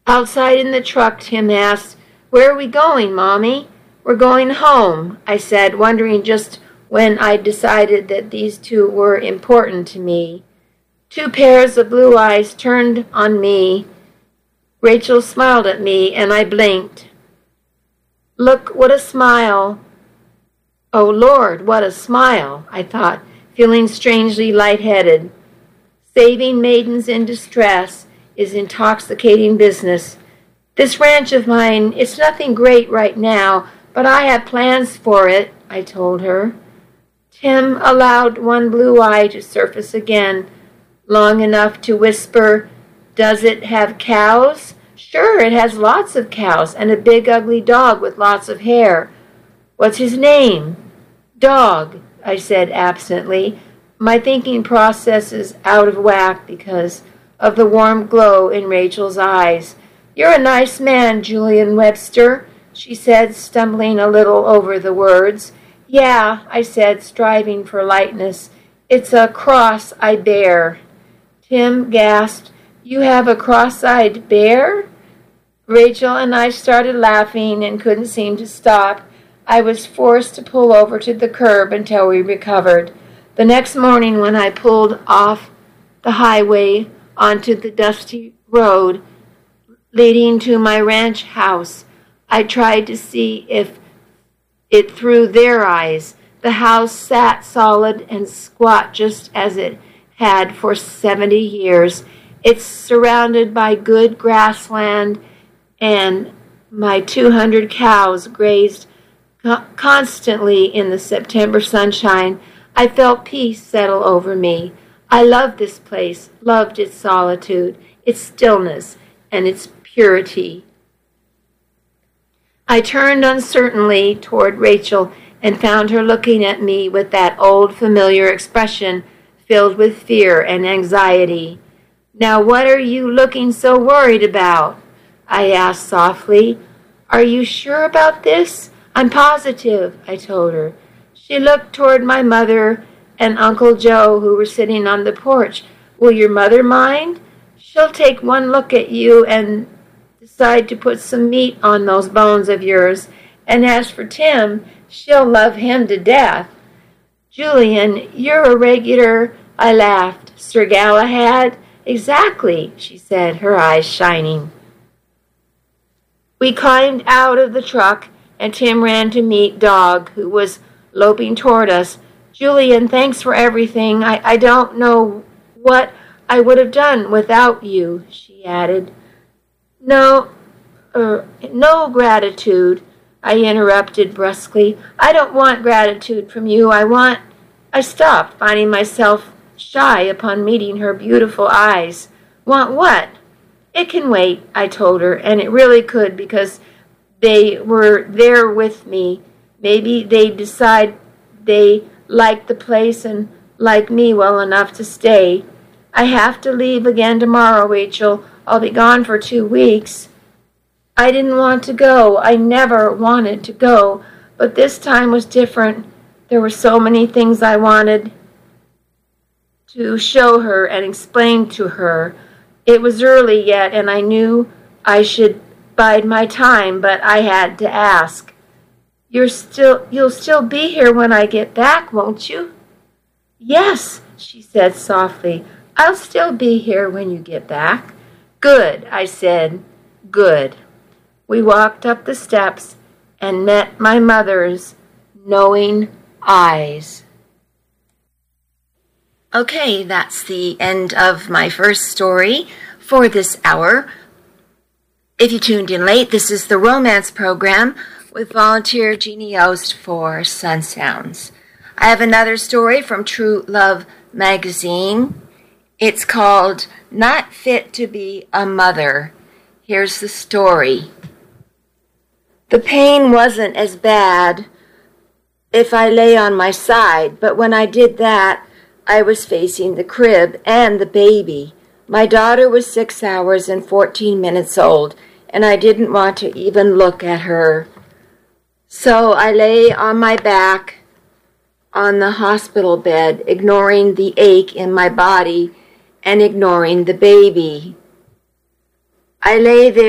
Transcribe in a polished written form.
Outside in the truck, Tim asked, "Where are we going, Mommy?" "We're going home," I said, wondering just when I decided that these two were important to me. Two pairs of blue eyes turned on me. Rachel smiled at me, and I blinked. Look, what a smile. Oh, Lord, what a smile, I thought, feeling strangely lightheaded. Saving maidens in distress is intoxicating business. This ranch of mine, it's nothing great right now, but I have plans for it, I told her. Tim allowed one blue eye to surface again, long enough to whisper, "Does it have cows?" "Sure, it has lots of cows, and a big ugly dog with lots of hair." "What's his name?" "Dog," I said absently, my thinking process is out of whack because of the warm glow in Rachel's eyes. "You're a nice man, Julian Webster," she said, stumbling a little over the words. "Yeah," I said, striving for lightness. "It's a cross I bear." Tim gasped, "You have a cross-eyed bear?" Rachel and I started laughing and couldn't seem to stop. I was forced to pull over to the curb until we recovered. The next morning when I pulled off the highway onto the dusty road leading to my ranch house, I tried to see if it through their eyes. The house sat solid and squat just as it had for 70 years. It's surrounded by good grassland, and my 200 cows grazed constantly in the September sunshine. I felt peace settle over me. I loved this place, loved its solitude, its stillness, and its purity. I turned uncertainly toward Rachel and found her looking at me with that old familiar expression filled with fear and anxiety. "Now what are you looking so worried about?" I asked softly. "Are you sure about this?" "I'm positive," I told her. She looked toward my mother and Uncle Joe, who were sitting on the porch. "Will your mother mind?" "She'll take one look at you and decide to put some meat on those bones of yours. And as for Tim, she'll love him to death." "Julian, you're a regular," I laughed. "Sir Galahad?" "Exactly," she said, her eyes shining. We climbed out of the truck, and Tim ran to meet Dog, who was loping toward us. "Julian, thanks for everything. I don't know what I would have done without you," she added. No gratitude," I interrupted brusquely. "I don't want gratitude from you. I stopped, finding myself shy upon meeting her beautiful eyes. "Want what?" "It can wait," I told her, and it really could because they were there with me. Maybe they'd decide they liked the place and liked me well enough to stay. "I have to leave again tomorrow, Rachel. I'll be gone for 2 weeks." I didn't want to go. I never wanted to go, but this time was different. There were so many things I wanted to show her and explain to her. It was early yet, and I knew I should bide my time, but I had to ask. You'll still be here when I get back, won't you?" "Yes," she said softly. "I'll still be here when you get back." "Good," I said. "Good." We walked up the steps and met my mother's knowing eyes. Okay, that's the end of my first story for this hour. If you tuned in late, this is the Romance Program with volunteer Jeannie Yost for Sun Sounds. I have another story from True Love magazine. It's called Not Fit to Be a Mother. Here's the story. The pain wasn't as bad if I lay on my side, but when I did that, I was facing the crib and the baby. My daughter was 6 hours and 14 minutes old, and I didn't want to even look at her. So I lay on my back on the hospital bed, ignoring the ache in my body and ignoring the baby. I lay there